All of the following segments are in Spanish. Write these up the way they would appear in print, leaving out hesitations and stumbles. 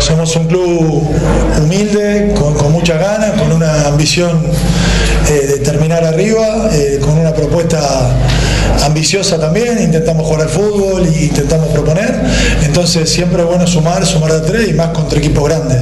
Somos un club humilde, con muchas ganas, con una ambición de terminar arriba, con una propuesta ambiciosa también. Intentamos jugar al fútbol e intentamos proponer. Entonces siempre es bueno sumar de a tres y más contra equipos grandes.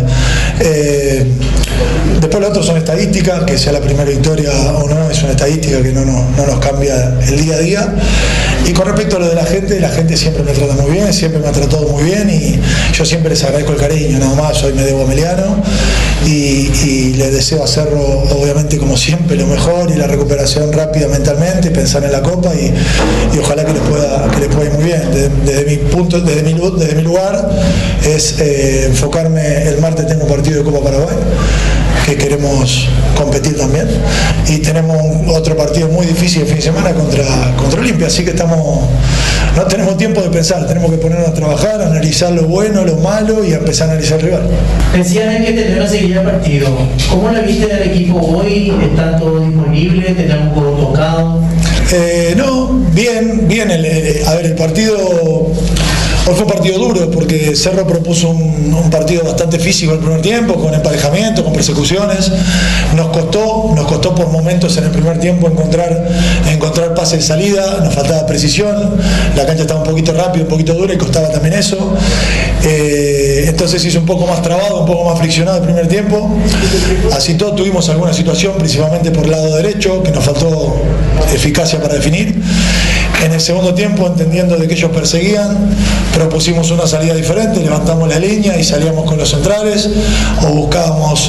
Después lo otro son estadísticas, que sea la primera victoria o no, es una estadística que no nos cambia el día a día. Y con respecto a lo de la gente siempre me trata muy bien, siempre me ha tratado muy bien y yo siempre les agradezco el cariño, nada más. Hoy me debo a Meliano y les deseo hacerlo, obviamente, como siempre, lo mejor y la recuperación rápida mentalmente, pensar en la Copa y ojalá que les pueda ir muy bien. Desde mi lugar es enfocarme. El martes tengo un partido de Copa Paraguay que queremos competir también y tenemos otro partido muy difícil el fin de semana contra Olimpia, así que no tenemos tiempo de pensar, tenemos que ponernos a trabajar, analizar lo bueno, lo malo y empezar a analizar el rival. Decían que tendrá una seguida de partido. ¿Cómo la viste del equipo hoy? ¿Está todo disponible? ¿Tendrá un juego tocado? No, bien. El partido... Hoy fue un partido duro porque Cerro propuso un partido bastante físico el primer tiempo, con emparejamiento, con persecuciones. Nos costó por momentos en el primer tiempo encontrar pase de salida, nos faltaba precisión, la cancha estaba un poquito rápida, un poquito dura y costaba también eso. Entonces hizo un poco más trabado, un poco más friccionado el primer tiempo. Así todo tuvimos alguna situación, principalmente por el lado derecho, que nos faltó eficacia para definir. En el segundo tiempo, entendiendo de que ellos perseguían, propusimos una salida diferente, levantamos la línea y salíamos con los centrales o buscábamos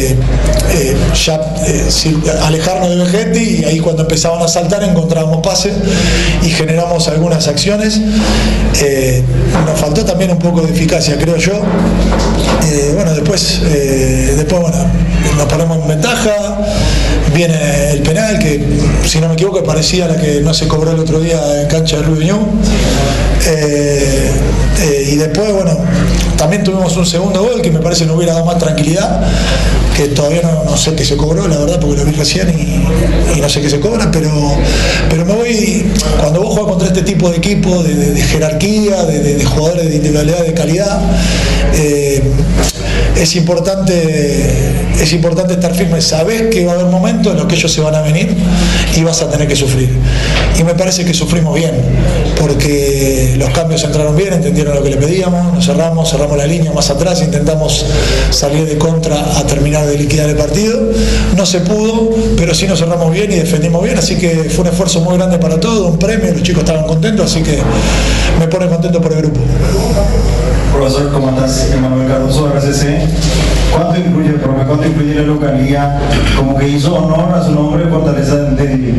alejarnos de Vegetti y ahí cuando empezaban a saltar encontrábamos pases y generamos algunas acciones. Nos faltó también un poco de eficacia, creo yo. Después nos ponemos en ventaja, viene el penal que, si no me equivoco, parecía la que no se cobró el otro día en cancha de Rubio Ñu. Y después, también tuvimos un segundo gol que me parece nos hubiera dado más tranquilidad, que todavía no sé qué se cobró, la verdad, porque lo vi recién y no sé qué se cobra, pero cuando vos jugás contra este tipo de equipo, de jerarquía, de jugadores de individualidad, de calidad, es importante estar firme. Sabés que va a haber momentos en los que ellos se van a venir y vas a tener que sufrir. Y me parece que sufrimos bien, porque los cambios entraron bien, entendieron lo que le pedíamos, nos cerramos la línea más atrás, intentamos salir de contra a terminar de liquidar el partido. No se pudo, pero sí nos cerramos bien y defendimos bien, así que fue un esfuerzo muy grande para todos, un premio, los chicos estaban contentos, así que me pone contento por el grupo. Profesor, ¿cómo estás? Emanuel Cardoso de RCC. ¿Cuánto influye la localía? Como que hizo honor a su nombre, Fortaleza de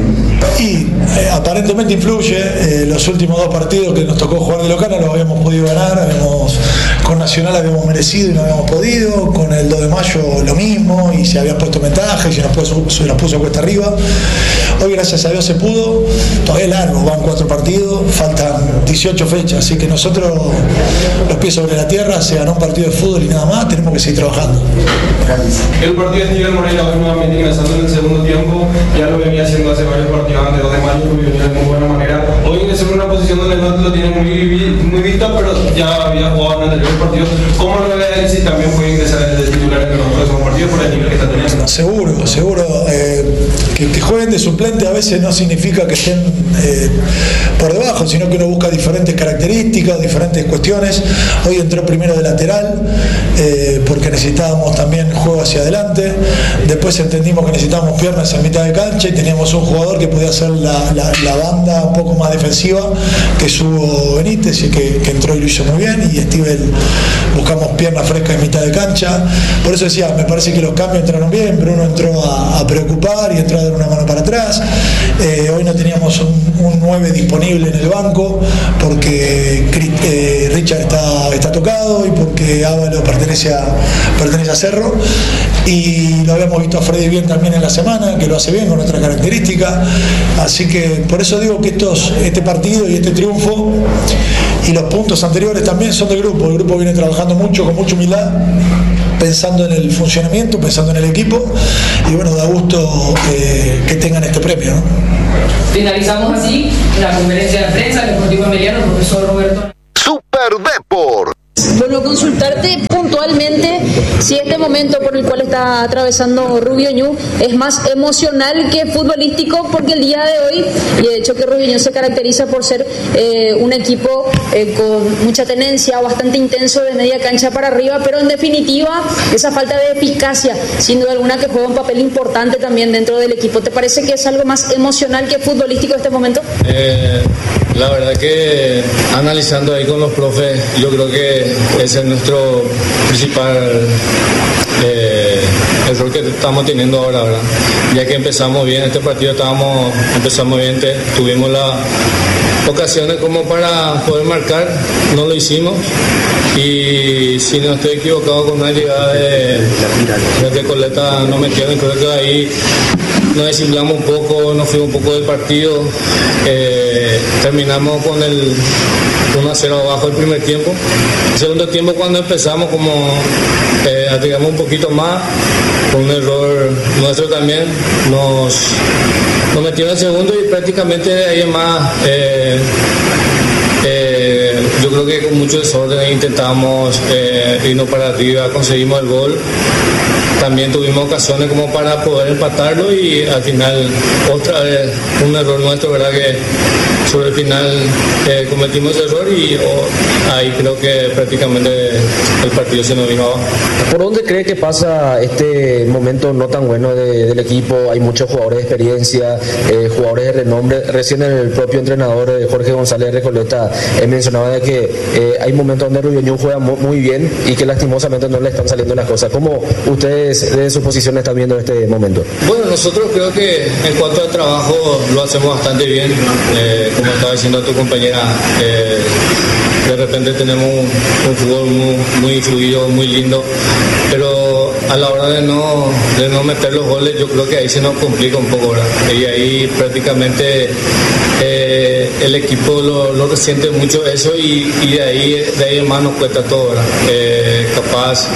Y aparentemente influye. Los últimos dos partidos que nos tocó jugar de local no los habíamos podido ganar. Con Nacional habíamos merecido y no habíamos podido. Con el 2 de mayo lo mismo y se habían puesto ventajas y se nos puso cuesta arriba. Hoy, gracias a Dios, se pudo. Todavía es largo, van 4 partidos, faltan 18 fechas, así que nosotros, los pies sobre la tierra, se ganó un partido de fútbol y nada más, tenemos que seguir trabajando. El partido de Steven Moreira hoy nuevamente ingresando en el segundo tiempo, ya lo venía haciendo hace varios partidos antes, 2 de mayo, lo venía de muy buena manera. Hoy ingresó en una posición donde no lo tiene muy vista, pero ya había jugado en anteriores partidos. ¿Cómo lo ve él si también puede ingresar en el titular en los próximos partidos por el nivel que está teniendo? Seguro. Que jueguen de suplente a veces no significa que estén por debajo, sino que uno busca diferentes características, diferentes cuestiones. Hoy entró primero de lateral porque necesitábamos también juego hacia adelante. Después entendimos que necesitábamos piernas en mitad de cancha y teníamos un jugador que podía hacer la banda un poco más defensiva, que es Hugo Benítez, y que entró y lo hizo muy bien. Y Steven, buscamos piernas frescas en mitad de cancha. Por eso decía, me parece que los cambios entraron bien, pero uno entró a preocupar y entró a dar una mano para atrás. Hoy no teníamos un 9 disponible en el banco porque Richard está tocado y porque Ávalo pertenece a Cerro, y lo habíamos visto a Freddy bien también en la semana, que lo hace bien con otra característica. Así que por eso digo que este partido y este triunfo y los puntos anteriores también son del grupo. El grupo viene trabajando mucho, con mucha humildad, pensando en el funcionamiento, pensando en el equipo, y da gusto que tengan este premio, ¿no? Finalizamos así la conferencia de prensa del Deportivo Emiliano, el profesor Roberto. Super Deport. Bueno, Bueno, consultarte puntualmente si este momento por el cual está atravesando Rubio Ñu es más emocional que futbolístico, porque el día de hoy, y de hecho que Rubio Ñu se caracteriza por ser un equipo con mucha tenencia, bastante intenso de media cancha para arriba, pero en definitiva esa falta de eficacia, sin duda alguna, que juega un papel importante también dentro del equipo. ¿Te parece que es algo más emocional que futbolístico en este momento? La verdad que analizando ahí con los profes, yo creo que ese es nuestro principal error que estamos teniendo ahora, ¿verdad? Ya que empezamos bien este partido, empezamos bien, tuvimos las ocasiones como para poder marcar, no lo hicimos, y si no estoy equivocado, con una llegada de Coleta no metieron, creo que ahí nos desinflamos un poco, nos fuimos un poco del partido, terminamos con el 1-0 abajo el primer tiempo. El segundo tiempo, cuando empezamos, como arriesgamos un poquito más, con un error nuestro también, nos metieron el segundo, y prácticamente de ahí en más yo creo que con mucho desorden intentamos irnos para arriba, conseguimos el gol. También tuvimos ocasiones como para poder empatarlo, y al final otra vez un error nuestro, ¿verdad? Que sobre el final cometimos ese error, y ahí creo que prácticamente el partido se nos vino abajo. ¿Por dónde cree que pasa este momento no tan bueno del equipo? Hay muchos jugadores de experiencia, jugadores de renombre. Recién el propio entrenador Jorge González Recoleta mencionaba de que hay momentos donde Rubio Ñu juega muy bien y que lastimosamente no le están saliendo las cosas. ¿Cómo ustedes desde su posición están viendo este momento? Bueno, nosotros creo que en cuanto al trabajo lo hacemos bastante bien. Como estaba diciendo tu compañera, de repente tenemos un fútbol muy fluido, muy lindo, pero a la hora de no meter los goles, yo creo que ahí se nos complica un poco, ¿verdad? Y ahí prácticamente el equipo lo resiente mucho eso, y de ahí en más nos cuesta todo, ¿verdad? Capaz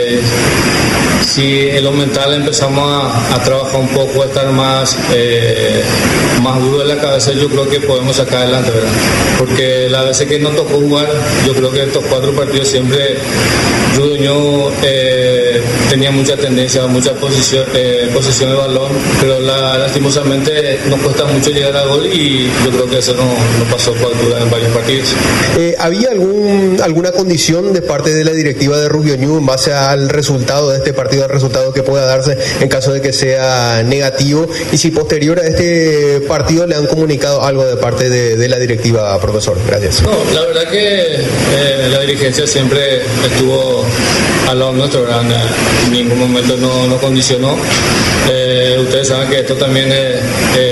si en lo mental empezamos a trabajar un poco, a estar más duro de la cabeza, yo creo que podemos sacar adelante, ¿verdad? Porque las veces que nos tocó jugar, yo creo que estos 4 partidos siempre Rubio Ñu tenía mucha tendencia, mucha posesión de balón, pero lastimosamente nos cuesta mucho llegar al gol, y yo creo que eso no pasó factura en varios partidos. ¿Había alguna condición de parte de la directiva de Rubio Ñu en base al resultado de este partido, al resultado que pueda darse en caso de que sea negativo? Y si posterior a este partido le han comunicado algo de parte de la directiva, profesor. Gracias. No, la verdad que la dirigencia siempre estuvo al lado nuestro, ¿verdad? En ningún momento no condicionó. Ustedes saben que esto también es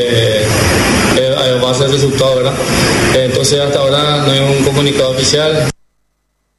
base del resultado, ¿verdad? Entonces hasta ahora no hay un comunicado oficial.